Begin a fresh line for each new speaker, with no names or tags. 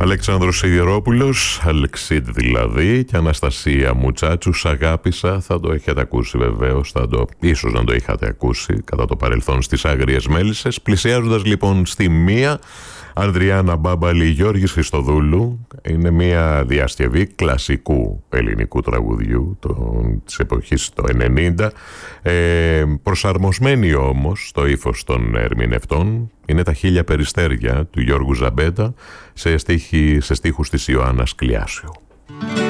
Αλέξανδρος Σιδηρόπουλος, Αλεξίτ δηλαδή, και Αναστασία Μουτσάτσου, «Σ' αγάπησα». Θα το έχετε ακούσει βεβαίως, ίσως να το είχατε ακούσει κατά το παρελθόν στις Άγριες Μέλισσες. Πλησιάζοντας λοιπόν στη μία, Ανδριάννα Μπάμπαλη, Γιώργης Χριστοδούλου. Είναι μια διασκευή κλασικού ελληνικού τραγουδιού της εποχής το 90, προσαρμοσμένη όμως στο ύφος των ερμηνευτών. Είναι τα 1000 περιστέρια του Γιώργου Ζαμπέτα σε στίχους της Ιωάννας Κλιάσιου.